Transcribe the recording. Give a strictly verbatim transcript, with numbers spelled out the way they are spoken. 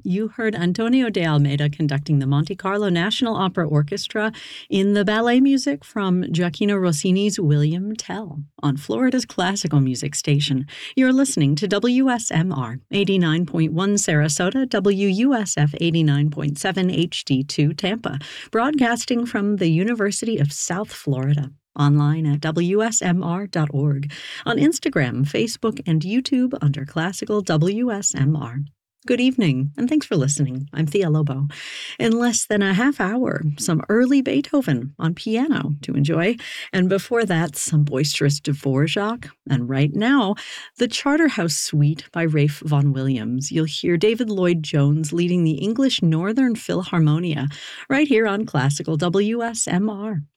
You heard Antonio de Almeida conducting the Monte Carlo National Opera Orchestra in the ballet music from Gioacchino Rossini's William Tell on Florida's classical music station. You're listening to W S M R eighty-nine point one Sarasota, W U S F eighty-nine point seven H D two Tampa, broadcasting from the University of South Florida. Online at W S M R dot org, on Instagram, Facebook, and YouTube under Classical W S M R. Good evening, and thanks for listening. I'm Thea Lobo. In less than a half hour, some early Beethoven on piano to enjoy, and before that, some boisterous Dvorak, and right now, the Charterhouse Suite by Ralph Vaughan Williams. You'll hear David Lloyd-Jones leading the English Northern Philharmonia right here on Classical W S M R.